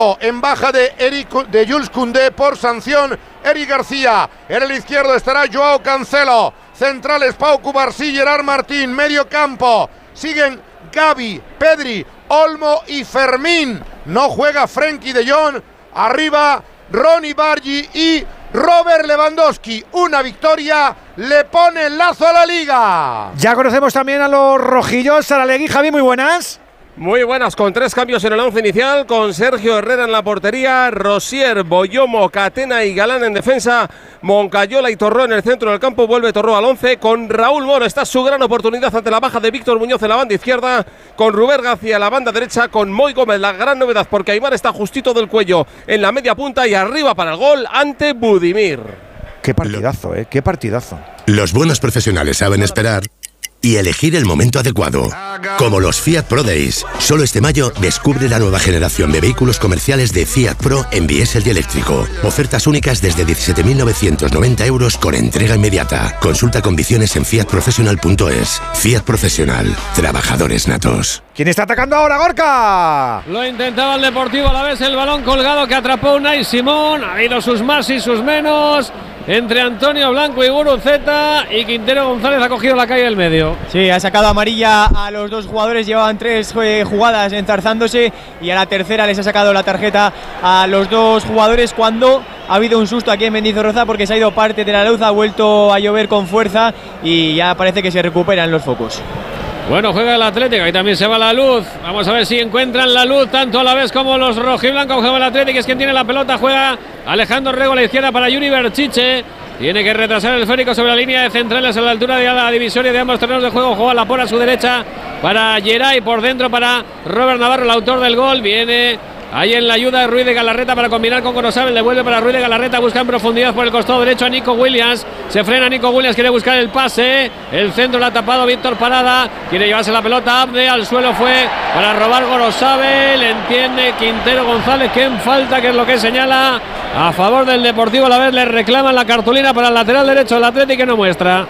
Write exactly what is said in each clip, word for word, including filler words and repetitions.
En baja de, Eric, de Jules Koundé por sanción, Eric García. En el izquierdo estará Joao Cancelo. Centrales Pau Cubarsí y Gerard Martín. Medio campo. Siguen Gavi, Pedri, Olmo y Fermín. No juega Frenkie de Jong. Arriba Ronny Bargi y Robert Lewandowski. Una victoria le pone el lazo a la Liga. Ya conocemos también a los rojillos. Saralegui, Javi, muy buenas. Muy buenas, con tres cambios en el once inicial, con Sergio Herrera en la portería, Rosier, Boyomo, Catena y Galán en defensa, Moncayola y Torró en el centro del campo. Vuelve Torró al once, con Raúl Moro. Está su gran oportunidad ante la baja de Víctor Muñoz en la banda izquierda, con Rubén García en la banda derecha, con Moy Gómez, la gran novedad porque Aimar está justito del cuello en la media punta y arriba para el gol ante Budimir. Qué partidazo, eh, qué partidazo. Los buenos profesionales saben esperar y elegir el momento adecuado. Como los Fiat Pro Days. Solo este mayo descubre la nueva generación de vehículos comerciales de Fiat Pro en diésel y eléctrico. Ofertas únicas desde diecisiete mil novecientos noventa euros con entrega inmediata. Consulta condiciones en fiat professional punto es. Fiat Profesional. Trabajadores natos. ¿Quién está atacando ahora, Gorka? Lo intentaba el Deportivo a la vez, el balón colgado que atrapó Unai Simón. Ha habido sus más y sus menos entre Antonio Blanco y Guruceta, y Quintero González ha cogido la calle del medio. Sí, ha sacado amarilla a los dos jugadores, llevaban tres eh, jugadas enzarzándose y a la tercera les ha sacado la tarjeta a los dos jugadores cuando ha habido un susto aquí en Mendizorroza porque se ha ido parte de la luz, ha vuelto a llover con fuerza y ya parece que se recuperan los focos. Bueno, juega el Atlético y también se va la luz. Vamos a ver si encuentran la luz tanto a la vez como los rojiblancos. Juega el Atlético, es quien tiene la pelota. Juega Alejandro Rego a la izquierda para Yuri Berchiche. Tiene que retrasar el esférico sobre la línea de centrales a la altura de la divisoria de ambos terrenos de juego. Juega la por a su derecha para Geray, por dentro para Robert Navarro, el autor del gol. Viene ahí en la ayuda de Ruiz de Galarreta para combinar con Gorosabel. Devuelve para Ruiz de Galarreta. Busca en profundidad por el costado derecho a Nico Williams. Se frena Nico Williams. Quiere buscar el pase. El centro lo ha tapado Víctor Parada. Quiere llevarse la pelota. Abde al suelo fue para robar Gorosabel. Entiende Quintero González que en falta, que es lo que señala a favor del Deportivo. A la vez le reclaman la cartulina para el lateral derecho del Atlético que no muestra.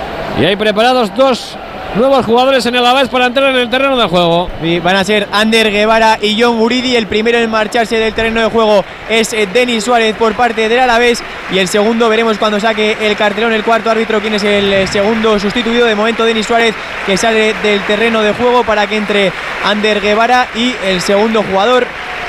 Y hay preparados dos nuevos jugadores en el Alavés para entrar en el terreno de juego. Y van a ser Ander Guevara y John Guridi. El primero en marcharse del terreno de juego es Denis Suárez por parte del Alavés. Y el segundo veremos cuando saque el cartelón el cuarto árbitro quién es el segundo sustituido. De momento Denis Suárez, que sale del terreno de juego para que entre Ander Guevara y el segundo jugador.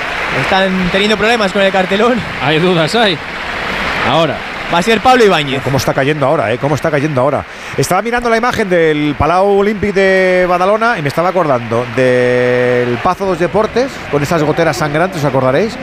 Están teniendo problemas con el cartelón. Hay dudas, hay. Ahora va a ser Pablo Ibáñez. ¿Cómo está cayendo ahora, eh? ¿Cómo está cayendo ahora? Estaba mirando la imagen del Palau Olímpic de Badalona y me estaba acordando del Pazo dos Deportes, con esas goteras sangrantes, ¿os acordaréis?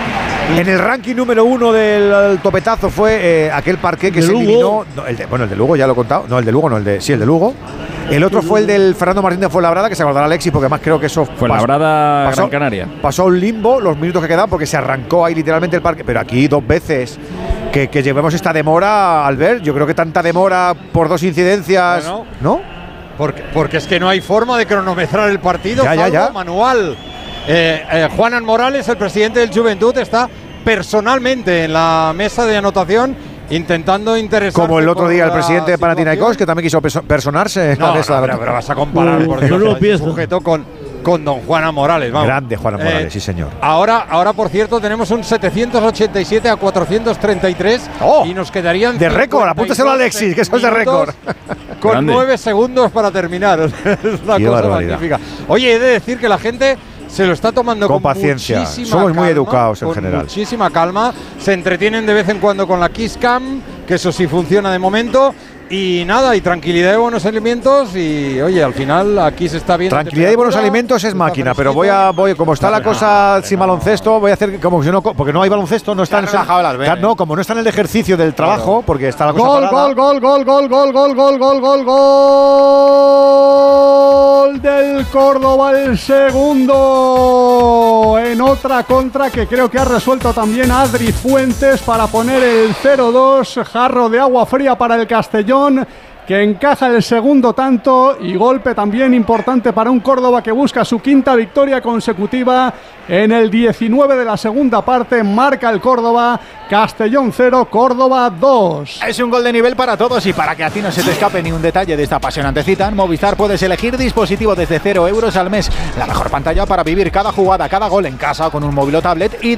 En el ranking número uno del topetazo fue eh, aquel parqué que se eliminó. No, el de, bueno, el de Lugo ya lo he contado. No, el de Lugo, no, el de. Sí, el de Lugo. El otro fue el del Fernando Martín de Fuenlabrada, que se acordará Alexis, porque además creo que eso. Fuenlabrada, pasó, Gran Canaria. Pasó un limbo los minutos que quedaban porque se arrancó ahí literalmente el parque. Pero aquí dos veces que, que llevemos esta demora, Albert. Yo creo que tanta demora por dos incidencias. Bueno, ¿no? Porque, porque es que no hay forma de cronometrar el partido. Ya, ya, ya. Manual. Eh, eh, Juanan Morales, el presidente del Juventud, está personalmente en la mesa de anotación intentando interesarse. Como el otro día el presidente de Panathinaikos, que también quiso personarse en no, la mesa. No, pero, pero vas a comparar, por Dios, no el sujeto con, con don Juanan Morales. Vamos. Grande Juanan Morales, eh, sí señor. Ahora, ahora, por cierto, tenemos un setecientos ochenta y siete a cuatrocientos treinta y tres oh, y nos quedarían de récord, apúntaselo a Alexis, que eso es de récord. Con Grande. nueve segundos para terminar. Es una Qué cosa barbaridad. magnífica. Oye, he de decir que la gente se lo está tomando con, con paciencia. muchísima Somos calma, muy educados en con general. Muchísima calma. Se entretienen de vez en cuando con la Kiss Cam, que eso sí funciona de momento. Y nada, y tranquilidad y buenos alimentos. Y oye, al final aquí se está viendo. Tranquilidad y buenos alimentos es máquina, pero voy a, voy, como está la cosa sin baloncesto, voy a hacer como si no, porque no hay baloncesto, no está en el, no, como no está en el ejercicio del trabajo, porque está la cosa gol, parada. Gol, gol, gol, gol, gol, gol, gol, gol, gol, gol del Córdoba, el segundo en otra contra que creo que ha resuelto también Adri Fuentes para poner el cero dos, jarro de agua fría para el Castellón, que encaja el segundo tanto y golpe también importante para un Córdoba que busca su quinta victoria consecutiva en el diecinueve de la segunda parte. Marca el Córdoba, Castellón cero, Córdoba dos. Es un gol de nivel para todos y para que a ti no se te escape ni un detalle de esta apasionante cita, en Movistar puedes elegir dispositivo desde cero euros al mes. La mejor pantalla para vivir cada jugada, cada gol en casa o con un móvil o tablet y